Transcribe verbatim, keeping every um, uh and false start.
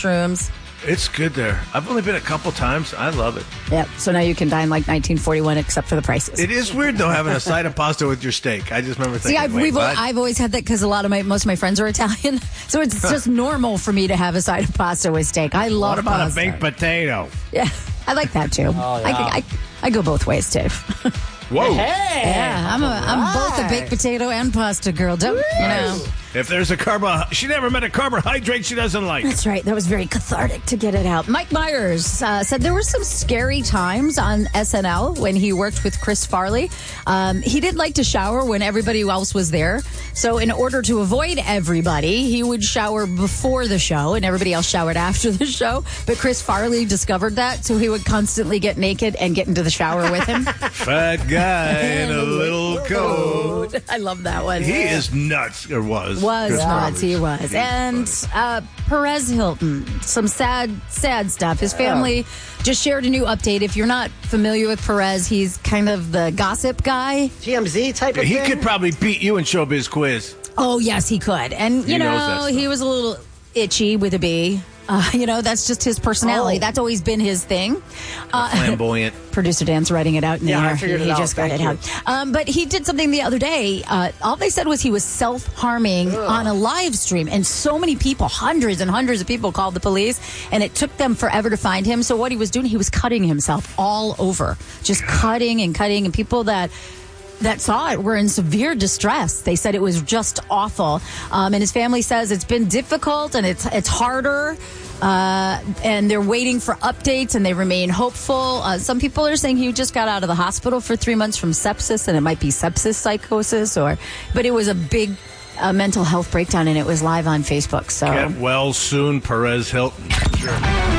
mushrooms. It's good there. I've only been a couple times. I love it. Yep. So now you can dine like nineteen forty-one, except for the prices. It is weird though having a side of pasta with your steak. I just remember thinking. See, I've, wait, we've, what? I've always had that because a lot of my most of my friends are Italian, so it's just normal for me to have a side of pasta with steak. I love. What about pasta. a baked potato? Yeah, I like that too. Oh, yeah. I, I I go both ways, Dave. Whoa! Hey, Yeah, I'm a I'm both a baked potato and pasta girl. Don't you know? If there's a carbo, she never met a carbohydrate she doesn't like. That's right. That was very cathartic to get it out. Mike Myers uh, said there were some scary times on S N L when he worked with Chris Farley. Um, he didn't like to shower when everybody else was there. So in order to avoid everybody, he would shower before the show and everybody else showered after the show. But Chris Farley discovered that, so he would constantly get naked and get into the shower with him. Fat guy in a little coat. I love that one. He is nuts, or was. Was Chris nuts, Farley. he was. And uh, Perez Hilton, some sad, sad stuff. His family just shared a new update. If you're not familiar with Perez, he's kind of the gossip guy. T M Z type of He thing? could probably beat you in Showbiz Quiz. Oh, yes, he could. And, you He knows that know, stuff. he was a little itchy with a B. Uh, you know, that's just his personality. Oh. That's always been his thing. Uh, Flamboyant. Producer Dan's writing it out in Yeah, the I air. figured he it out. just got Thank it you. out. Um, but he did something the other day. Uh, all they said was he was self-harming on a live stream. And so many people, hundreds and hundreds of people called the police. And it took them forever to find him. So what he was doing, he was cutting himself all over. Just cutting and cutting. And people that... that saw it were in severe distress. They said it was just awful. Um, and his family says it's been difficult and it's it's harder. Uh, and they're waiting for updates and they remain hopeful. Uh, some people are saying he just got out of the hospital for three months from sepsis, and it might be sepsis psychosis, or but it was a big uh, mental health breakdown, and it was live on Facebook. So Get well soon, Perez Hilton. Sure.